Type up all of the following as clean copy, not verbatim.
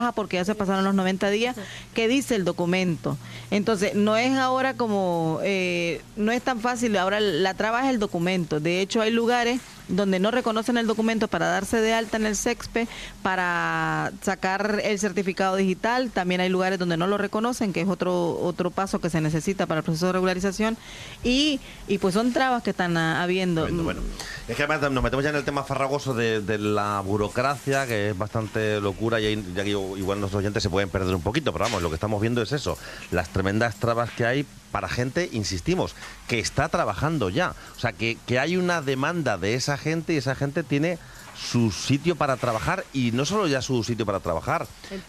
porque ya se pasaron los 90 días, ¿qué dice el documento? Entonces, no es ahora como, no es tan fácil, ahora la traba es el documento. De hecho, hay lugares donde no reconocen el documento para darse de alta en el SEXPE, para sacar el certificado digital. También hay lugares donde no lo reconocen, que es otro paso que se necesita para el proceso de regularización. Y pues son trabas que están habiendo. Bueno, es que además nos metemos ya en el tema farragoso de la burocracia, que es bastante locura, y ya que igual nuestros oyentes se pueden perder un poquito, pero vamos, lo que estamos viendo es eso, las tremendas trabas que hay para gente, insistimos, que está trabajando ya. O sea, que hay una demanda de esa gente y esa gente tiene su sitio para trabajar, y no solo ya su sitio para trabajar,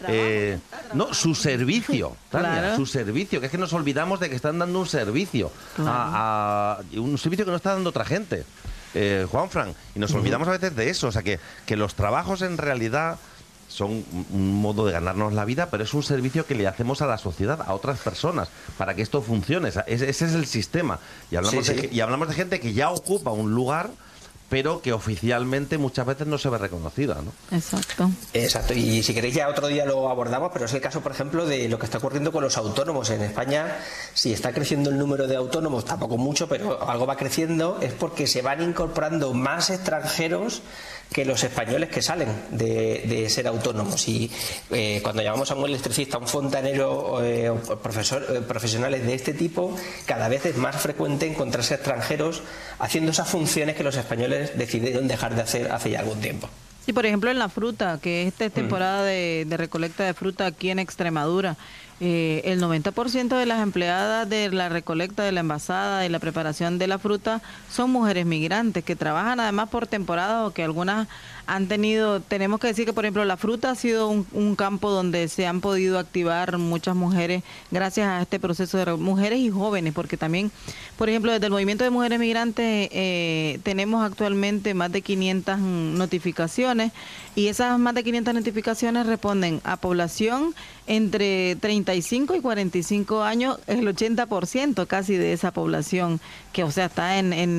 no, su servicio, Tania, claro. Su servicio, que es que nos olvidamos de que están dando un servicio, claro. Un servicio que no está dando otra gente, Juanfran, y nos olvidamos a veces de eso. O sea, que los trabajos en realidad son un modo de ganarnos la vida, pero es un servicio que le hacemos a la sociedad, a otras personas, para que esto funcione. Ese es el sistema. Y hablamos de gente que ya ocupa un lugar, pero que oficialmente muchas veces no se ve reconocida, ¿no? Exacto. Exacto, y si queréis ya otro día lo abordamos, pero es el caso, por ejemplo, de lo que está ocurriendo con los autónomos. En España, si está creciendo el número de autónomos, tampoco mucho, pero algo va creciendo, es porque se van incorporando más extranjeros que los españoles que salen de ser autónomos. Y cuando llamamos a un electricista, a un fontanero, profesionales de este tipo, cada vez es más frecuente encontrarse extranjeros haciendo esas funciones que los españoles decidieron dejar de hacer hace ya algún tiempo. Y por ejemplo en la fruta, que esta es temporada de recolecta de fruta aquí en Extremadura, el 90% de las empleadas de la recolecta, de la envasada y la preparación de la fruta son mujeres migrantes que trabajan además por temporada, o que algunas han tenido, tenemos que decir que por ejemplo la fruta ha sido un campo donde se han podido activar muchas mujeres gracias a este proceso de mujeres y jóvenes, porque también, por ejemplo, desde el movimiento de mujeres migrantes tenemos actualmente más de 500 notificaciones, y esas más de 500 notificaciones responden a población entre 35 y 45 años, es el 80% casi de esa población que, o sea, está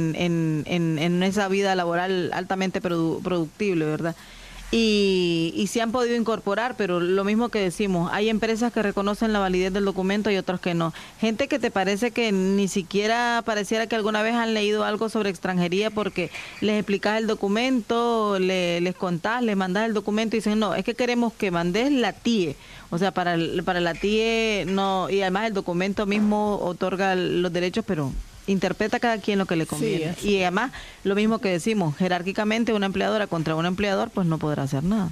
en esa vida laboral altamente productible, ¿verdad? Y se han podido incorporar, pero lo mismo que decimos, hay empresas que reconocen la validez del documento y otras que no. Gente que te parece que ni siquiera pareciera que alguna vez han leído algo sobre extranjería, porque les explicas el documento, les contás, les mandás el documento y dicen, no, es que queremos que mandes la TIE. O sea, para la TIE no, y además el documento mismo otorga los derechos, pero interpreta cada quien lo que le conviene. Sí, y además, lo mismo que decimos, jerárquicamente una empleadora contra un empleador, pues no podrá hacer nada.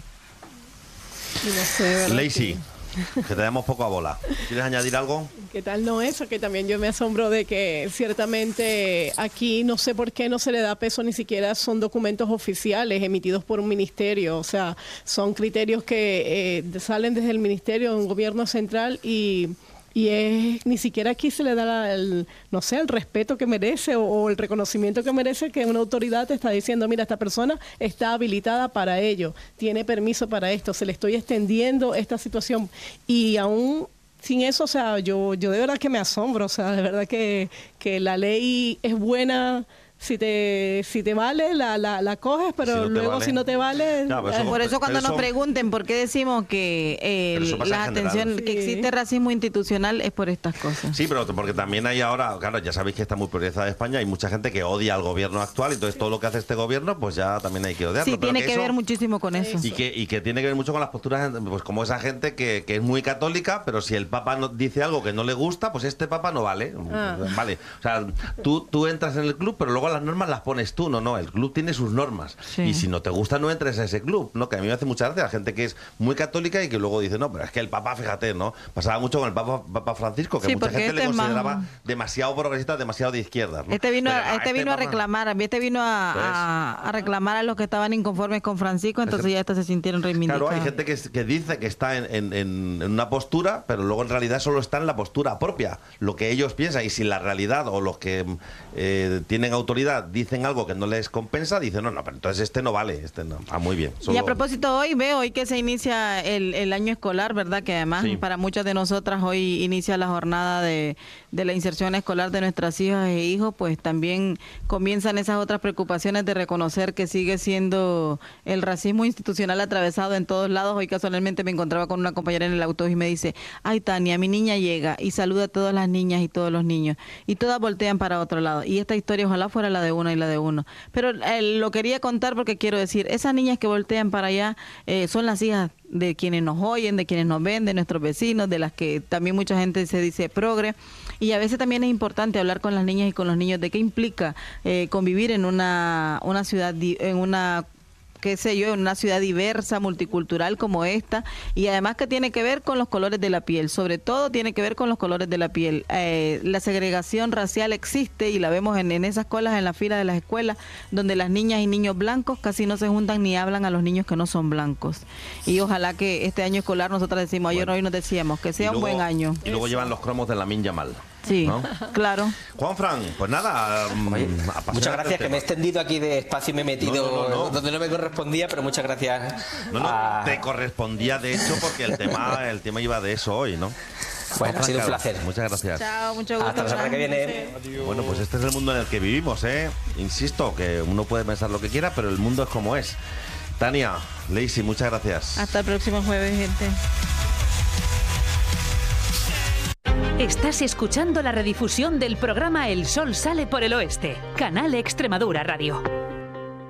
No sé, Lacy, que te damos poco a bola. ¿Quieres añadir algo? ¿Qué tal no eso? Que también yo me asombro de que ciertamente aquí no sé por qué no se le da peso, ni siquiera son documentos oficiales emitidos por un ministerio. O sea, son criterios que salen desde el ministerio, de un gobierno central, y ni siquiera aquí se le da el respeto que merece o el reconocimiento que merece, que una autoridad te está diciendo, mira, esta persona está habilitada para ello, tiene permiso para esto, se le estoy extendiendo esta situación, y aún sin eso, o sea, yo de verdad que me asombro, o sea, de verdad que la ley es buena. Si te vale, la coges, pero si no luego vale, si no te vale... No, por eso cuando nos pregunten por qué decimos que la atención, que existe racismo institucional, es por estas cosas. Sí, pero porque también hay ahora, claro, ya sabéis que está muy priorizada España, hay mucha gente que odia al gobierno actual, entonces todo lo que hace este gobierno, pues ya también hay que odiarlo. Sí, tiene que ver muchísimo con eso. Y que tiene que ver mucho con las posturas, pues como esa gente que es muy católica, pero si el Papa dice algo que no le gusta, pues este Papa no vale. Vale. O sea, tú entras en el club, pero luego las normas las pones tú, no, el club tiene sus normas, sí. Y si no te gusta no entres a ese club, ¿no? Que a mí me hace mucha gracia la gente que es muy católica y que luego dice, no, pero es que el Papa, fíjate, ¿no? Pasaba mucho con el Papa Francisco, que mucha gente le consideraba demasiado progresista, demasiado de izquierda, ¿no? Este vino a reclamar a reclamar a los que estaban inconformes con Francisco, entonces ya se sintieron reivindicados. Claro, hay gente que dice que está en una postura, pero luego en realidad solo está en la postura propia, lo que ellos piensan, y si la realidad o los que tienen autoridad casualidad dicen algo que no les compensa, dicen, no, pero entonces este no vale, este no. Ah, muy bien. Y a propósito, hoy que se inicia el año escolar, ¿verdad? Que además para muchas de nosotras hoy inicia la jornada de la inserción escolar de nuestras hijas e hijos, pues también comienzan esas otras preocupaciones de reconocer que sigue siendo el racismo institucional atravesado en todos lados. Hoy casualmente me encontraba con una compañera en el autobús y me dice, ay Tania, mi niña llega y saluda a todas las niñas y todos los niños y todas voltean para otro lado. Y esta historia ojalá fuera la de una y la de uno. Pero lo quería contar porque quiero decir, esas niñas que voltean para allá son las hijas de quienes nos oyen, de quienes nos ven, de nuestros vecinos, de las que también mucha gente se dice progre. Y a veces también es importante hablar con las niñas y con los niños de qué implica convivir en una ciudad, en una en una ciudad diversa, multicultural como esta, y además que tiene que ver con los colores de la piel, sobre todo tiene que ver con los colores de la piel. La segregación racial existe y la vemos en esas colas, en la fila de las escuelas, donde las niñas y niños blancos casi no se juntan ni hablan a los niños que no son blancos. Y ojalá que este año escolar, nosotros decimos, ayer hoy nos decíamos, que sea un buen año. Y luego llevan los cromos de Lamine Yamal. Sí, ¿no? Claro. Juanfran, pues nada. Oye, muchas gracias, que me he extendido aquí de espacio y me he metido donde no me correspondía, pero muchas gracias. Te correspondía de hecho porque el tema iba de eso hoy, ¿no? Bueno, ha sido un placer. Muchas gracias. Chao, mucho gusto. Hasta la semana que viene. Adiós. Bueno, pues este es el mundo en el que vivimos, ¿eh? Insisto, que uno puede pensar lo que quiera, pero el mundo es como es. Tania, Lacey, muchas gracias. Hasta el próximo jueves, gente. Estás escuchando la redifusión del programa El Sol Sale por el Oeste, Canal Extremadura Radio.